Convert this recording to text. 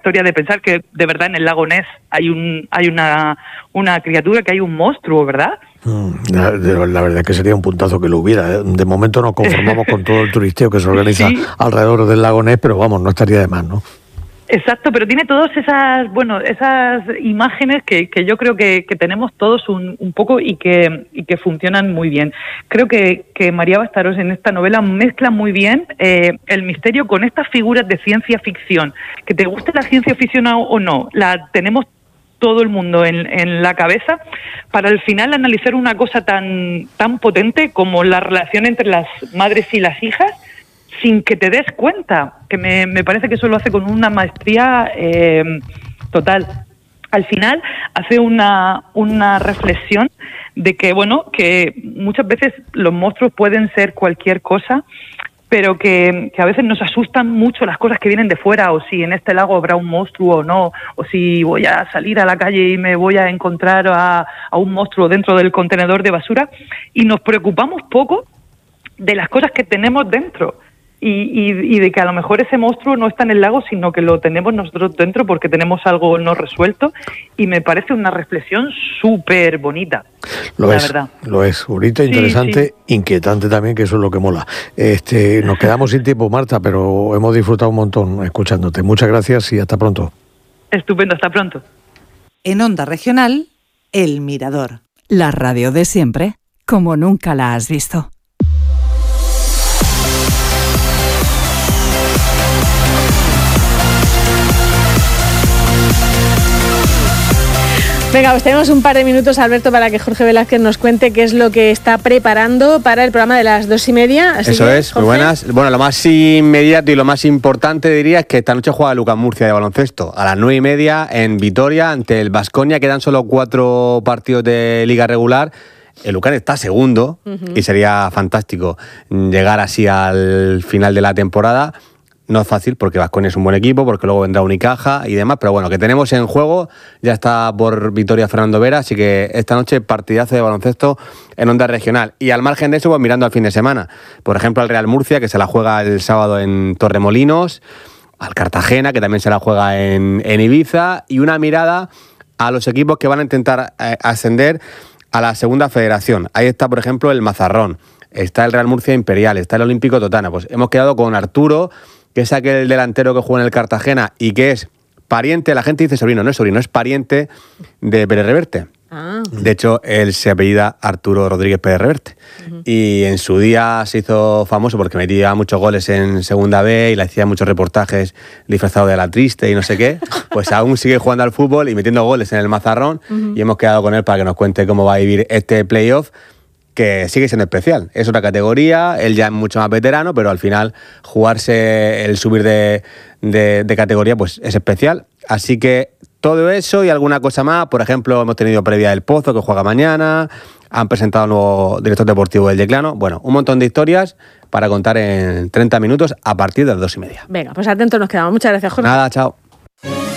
historia de pensar que de verdad en el lago Ness hay una criatura, que hay un monstruo, ¿verdad? La verdad es que sería un puntazo que lo hubiera, ¿eh? De momento nos conformamos con todo el turisteo que se organiza alrededor del lago Ness, pero vamos, no estaría de más, ¿no? Exacto, pero tiene todas esas imágenes que yo creo que tenemos todos un poco y que funcionan muy bien. Creo que María Bastaros en esta novela mezcla muy bien el misterio con estas figuras de ciencia ficción. Que te guste la ciencia ficción o no, la tenemos todo el mundo en la cabeza, para al final analizar una cosa tan potente como la relación entre las madres y las hijas, sin que te des cuenta, que me parece que eso lo hace con una maestría total. Al final hace una reflexión de que, bueno, que muchas veces los monstruos pueden ser cualquier cosa, pero que a veces nos asustan mucho las cosas que vienen de fuera, o si en este lago habrá un monstruo o no, o si voy a salir a la calle y me voy a encontrar a un monstruo dentro del contenedor de basura, y nos preocupamos poco de las cosas que tenemos dentro. Y de que a lo mejor ese monstruo no está en el lago, sino que lo tenemos nosotros dentro porque tenemos algo no resuelto, y me parece una reflexión súper bonita. Lo es, bonita, interesante, inquietante también, que eso es lo que mola. Nos quedamos sin tiempo, Marta, pero hemos disfrutado un montón escuchándote. Muchas gracias y hasta pronto. Estupendo, hasta pronto. En Onda Regional, El Mirador. La radio de siempre, como nunca la has visto. Venga, pues tenemos un par de minutos, Alberto, para que Jorge Velázquez nos cuente qué es lo que está preparando para el programa de las 2:30. Así Eso que, es, Jorge. muy buenas. Bueno, lo más inmediato y lo más importante diría es que esta noche juega Lucas Murcia de baloncesto a las 9:30 en Vitoria ante el Baskonia. Quedan solo 4 partidos de liga regular. El Lucan está segundo y sería fantástico llegar así al final de la temporada. No es fácil porque Baskonia es un buen equipo, porque luego vendrá Unicaja y demás, pero bueno, que tenemos en juego, ya está por Vitoria Fernando Vera, así que esta noche partidazo de baloncesto en Onda Regional. Y al margen de eso, pues mirando al fin de semana, por ejemplo al Real Murcia, que se la juega el sábado en Torremolinos, al Cartagena, que también se la juega en Ibiza, y una mirada a los equipos que van a intentar ascender a la segunda federación. Ahí está, por ejemplo, el Mazarrón, está el Real Murcia Imperial, está el Olímpico Totana. Pues hemos quedado con Arturo, que es aquel delantero que juega en el Cartagena y que es pariente, la gente dice sobrino, no es sobrino, es pariente de Pérez Reverte. De hecho, él se apellida Arturo Rodríguez Pérez Reverte. Y en su día se hizo famoso porque metía muchos goles en Segunda B y le hacía muchos reportajes disfrazado de la triste y no sé qué. Pues aún sigue jugando al fútbol y metiendo goles en el Mazarrón, y hemos quedado con él para que nos cuente cómo va a vivir este playoff, que sigue siendo especial. Es otra categoría, él ya es mucho más veterano, pero al final jugarse el subir de categoría pues es especial. Así que todo eso y alguna cosa más. Por ejemplo, hemos tenido previa del Pozo, que juega mañana, han presentado un nuevo director deportivo del Yeclano. Bueno, un montón de historias para contar en 30 minutos a partir de las 2:30. Venga, pues atentos nos quedamos. Muchas gracias, Jorge. Nada, chao.